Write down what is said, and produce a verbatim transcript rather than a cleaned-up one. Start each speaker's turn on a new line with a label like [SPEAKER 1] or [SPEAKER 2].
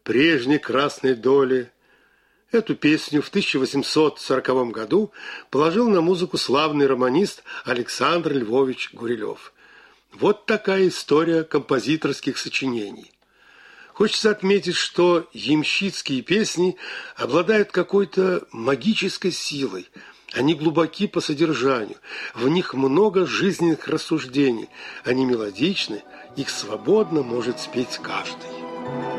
[SPEAKER 1] прежней красной доли. Эту песню в тысяча восемьсот сороковом году положил на музыку славный романист Александр Львович Гурилев. Вот такая история композиторских сочинений. Хочется отметить, что ямщицкие песни обладают какой-то магической силой. Они глубоки по содержанию, в них много жизненных рассуждений, они мелодичны, их свободно может спеть каждый.